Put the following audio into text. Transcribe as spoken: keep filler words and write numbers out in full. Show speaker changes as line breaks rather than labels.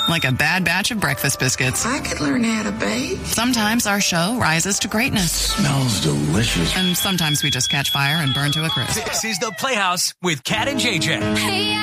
like a bad batch of breakfast biscuits.
I could learn how to bake.
Sometimes our show rises to greatness.
Smells delicious.
And sometimes we just catch fire and burn to a crisp.
This is The Playhouse with Kat and J J.
Hey,